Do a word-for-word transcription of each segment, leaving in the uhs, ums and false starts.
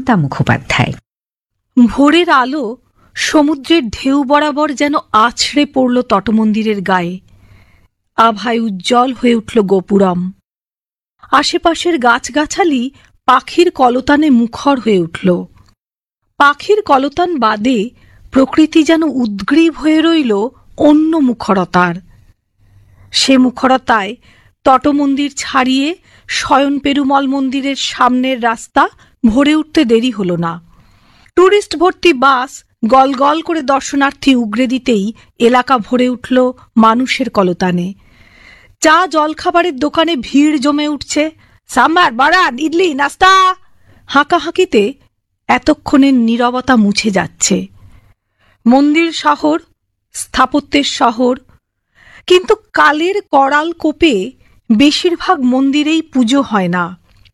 সুস্মিতা মুখোপাধ্যায়। ভোরের আলো সমুদ্রের ঢেউ বরাবর যেন আছড়ে পড়ল তটমন্দিরের গায়ে। আভায় উজ্জ্বল হয়ে উঠল গোপুরম। আশেপাশের গাছগাছালি পাখির কলতানে মুখর হয়ে উঠল। পাখির কলতান বাদে প্রকৃতি যেন উদ্গ্রীব হয়ে রইল অন্য মুখরতার। সে মুখরতায় তটমন্দির ছাড়িয়ে শয়ন পেরুমল মন্দিরের সামনের রাস্তা ভরে উঠতে দেরি হল না। টুরিস্ট ভর্তি বাস গল গল করে দর্শনার্থী উগরে দিতেই এলাকা ভরে উঠল মানুষের কলতানে। চা জলখাবারের দোকানে ভিড় জমে উঠছে। সাম্বার, বারাত, ইডলি, নাস্তা। হাঁকাহাঁকিতে এতক্ষণের নীরবতা মুছে যাচ্ছে। মন্দির শহর, স্থাপত্যের শহর, কিন্তু কালের করাল কোপে বেশিরভাগ মন্দিরেই পুজো হয় না।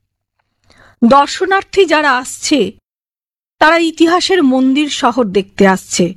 দর্শনার্থী যারা আসছে তারা ইতিহাসের মন্দির শহর দেখতে আসছে।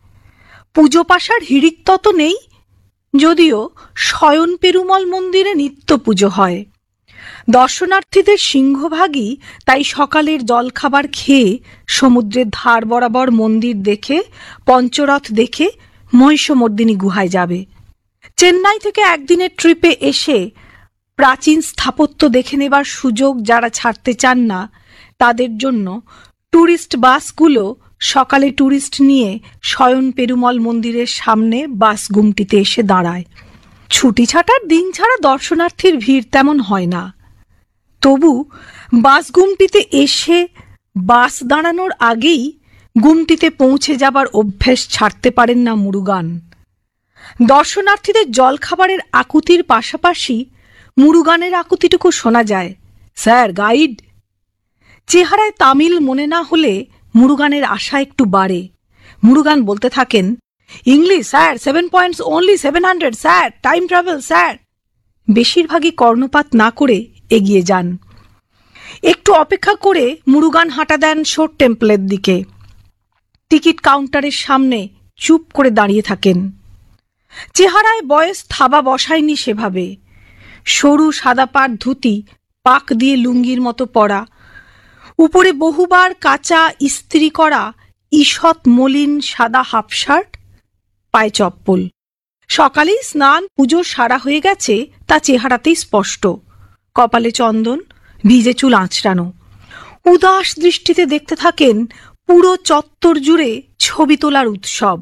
পুজো পাশার হিড়িক তত নেই, যদিও শয়ন পেরুমল মন্দিরে নিত্য পুজো হয়। দর্শনার্থীদের সিংহভাগই তাই সকালের জলখাবার খেয়ে সমুদ্রের ধার বরাবর মন্দির দেখে, পঞ্চরথ দেখে মহিষমর্দিনী গুহায় যাবে। চেন্নাই থেকে একদিনের ট্রিপে এসে প্রাচীন স্থাপত্য দেখে নেবার সুযোগ যারা ছাড়তে চান না, তাদের জন্য ট্যুরিস্ট বাসগুলো সকালে ট্যুরিস্ট নিয়ে শয়ন পেরুমল মন্দিরের সামনে বাস গুমটিতে এসে দাঁড়ায়। ছুটি ছাটার দিন ছাড়া দর্শনার্থীর ভিড় তেমন হয় না। তবু বাস গুমটিতে এসে বাস দাঁড়ানোর আগেই গুমটিতে পৌঁছে যাবার অভ্যেস ছাড়তে পারেন না মুরুগান। দর্শনার্থীদের জলখাবারের আকুতির পাশাপাশি মুরুগানের আকুতিটুকু শোনা যায়। Sir, guide. চেহারায় তামিল মনে না হলে মুরুগানের আশা একটু বাড়ে। মুরুগান বলতে থাকেন, English sir, seven points only seven hundred sir, time travel sir. বেশিরভাগই কর্ণপাত না করে এগিয়ে যান। একটু অপেক্ষা করে মুরুগান হাঁটা দেন শোর টেম্পলের দিকে। টিকিট কাউন্টারের সামনে চুপ করে দাঁড়িয়ে থাকেন। চেহারায় বয়স থাবা বসায়নি সেভাবে। সরু সাদা পাড় ধুতি পাক দিয়ে লুঙ্গির মতো পরা, উপরে বহুবার কাঁচা ইস্ত্রি করা ঈষৎ মলিন সাদা হাফ শার্ট, পায়ে চপ্পল। সকালেই স্নান পুজো সারা হয়ে গেছে তা চেহারাতেই স্পষ্ট। কপালে চন্দন, ভিজে চুল আঁচড়ানো। উদাস দৃষ্টিতে দেখতে থাকেন পুরো চত্বর জুড়ে ছবি তোলার উৎসব।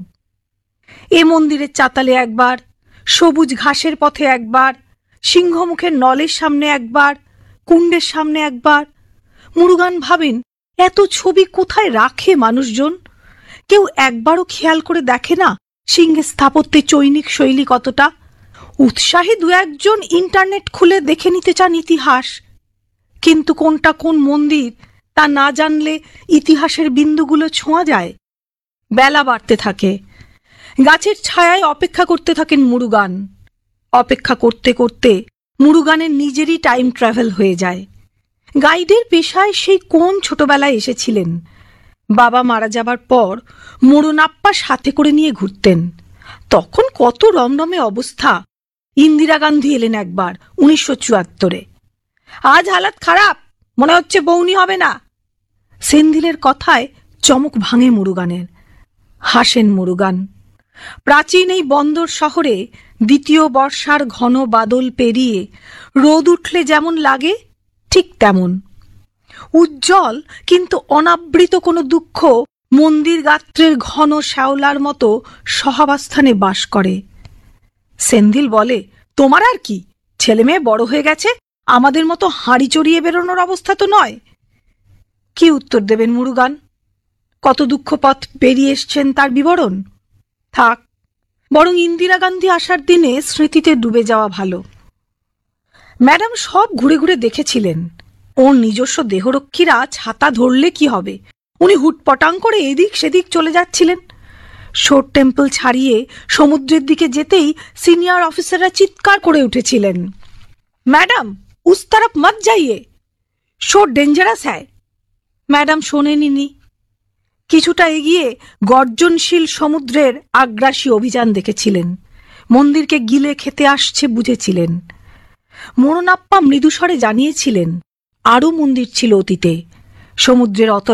এ মন্দিরের চাতালে একবার, সবুজ ঘাসের পথে একবার, সিংহমুখের নলের সামনে একবার, কুণ্ডের সামনে একবার। মুরুগান ভাবেন, এত ছবি কোথায় রাখে মানুষজন? কেউ একবারও খেয়াল করে দেখে না সিংহের স্থাপত্যে চৈনিক শৈলী কতটা? উৎসাহী দু একজন ইন্টারনেট খুলে দেখে নিতে চান ইতিহাস, কিন্তু কোনটা কোন মন্দির তা না জানলে ইতিহাসের বিন্দুগুলো ছোঁয়া যায়। বেলা বাড়তে থাকে। গাছের ছায়ায় অপেক্ষা করতে থাকেন মুরুগান। অপেক্ষা করতে করতে মুরুগানের নিজেরই টাইম ট্রাভেল হয়ে যায়। গাইডের পেশায় সেই কোন ছোটবেলায় এসেছিলেন। বাবা মারা যাবার পর মোড়নাপ্পা সাথে করে নিয়ে ঘুরতেন। তখন কত রমরমে অবস্থা। ইন্দিরা গান্ধী এলেন একবার উনিশশো চুয়াত্তরে। আজ হালাত খারাপ, মনে হচ্ছে বৌনি হবে না। সেন্ধিলের কথায় চমক ভাঙে মুরুগানের। হাসেন মুরুগান। প্রাচীন এই বন্দর শহরে দ্বিতীয় বর্ষার ঘন বাদল পেরিয়ে রোদ উঠলে যেমন লাগে ঠিক তেমন। উজ্জ্বল কিন্তু অনাবৃত কোনো দুঃখ মন্দির গাত্রের ঘন শ্যাওলার মতো সহাবস্থানে বাস করে। সেন্ধিল বলে, তোমার আর কি, ছেলে মেয়ে বড় হয়ে গেছে, আমাদের মতো হাঁড়ি চড়িয়ে বেরোনোর অবস্থা তো নয়। কি উত্তর দেবেন মুরুগান? কত দুঃখ পথ পেরিয়ে এসছেন তার বিবরণ থাক, বরং ইন্দিরা গান্ধী আসার দিনে স্মৃতিতে ডুবে যাওয়া ভালো। ম্যাডাম সব ঘুরে ঘুরে দেখেছিলেন। ওর নিজস্ব দেহরক্ষীরা ছাতা ধরলে কি হবে, উনি হুটপটাং করে এদিক সেদিক চলে যাচ্ছিলেন। শোর টেম্পল ছাড়িয়ে সমুদ্রের দিকে যেতেই সিনিয়র অফিসাররা চিৎকার করে উঠেছিলেন, ম্যাডাম উস তরফ মত যাইয়ে, শোর ডেঞ্জারাস হ্যায়। ম্যাডাম শোনেনি। কিছুটা এগিয়ে গর্জনশীল সমুদ্রের আগ্রাসী অভিযান দেখেছিলেন। মন্দিরকে গিলে খেতে আসছে বুঝেছিলেন। মোড়নাপ্পা মৃদুস্বরে জানিয়েছিলেন, আরও মন্দির ছিল অতীতে সমুদ্রের অতল